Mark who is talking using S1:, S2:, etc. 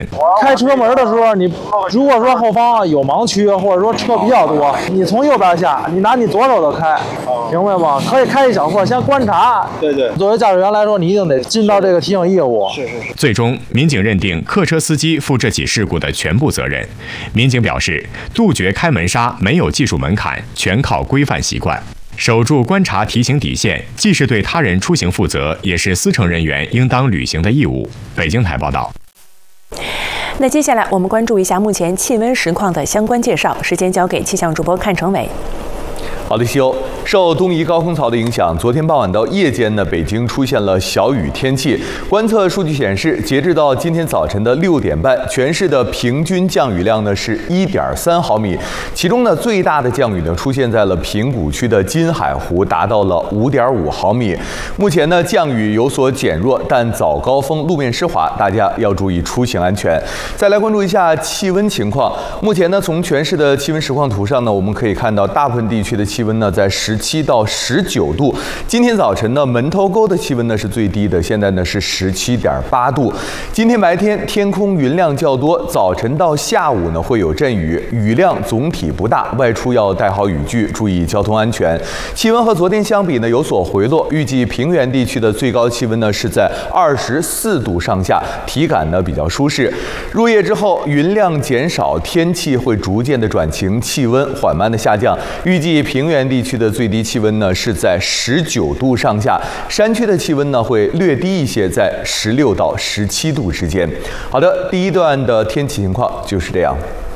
S1: 开车门的时候，你如果说后方有盲区，或者说车比较多，你从右边下，你拿你左手的开，明白吗？可以开一小会儿，先观察。
S2: 对。
S1: 作为驾驶员来说，你一定得尽到这个提醒义务。
S2: 是。
S3: 最终，民警认定客车司机负这起事故的全部责任。民警表示，杜绝开门杀没有技术门槛，全靠规范习惯。守住观察提醒底线，既是对他人出行负责，也是司乘人员应当履行的义务。北京台报道。
S4: 那接下来我们关注一下目前气温实况的相关介绍，时间交给气象主播阚成伟。
S5: 好的，西欧受东移高空槽的影响，昨天傍晚到夜间呢，北京出现了小雨天气。观测数据显示，截至到今天早晨的6点半，全市的平均降雨量呢是1.3毫米，其中呢最大的降雨呢出现在了平谷区的金海湖，达到了5.5毫米。目前呢降雨有所减弱，但早高峰路面湿滑，大家要注意出行安全。再来关注一下气温情况，目前呢从全市的气温实况图上呢，我们可以看到大部分地区的气温呢在17到19度。今天早晨呢，门头沟的气温呢是最低的，现在呢是17.8度。今天白天天空云量较多，早晨到下午呢会有阵雨，雨量总体不大，外出要带好雨具，注意交通安全。气温和昨天相比呢有所回落，预计平原地区的最高气温呢是在24度上下，体感呢比较舒适。入夜之后，云量减少，天气会逐渐的转晴，气温缓慢的下降。预计平原地区的最低气温呢是在19度上下，山区的气温呢会略低一些，在16到17度之间。好的，第一段的天气情况就是这样。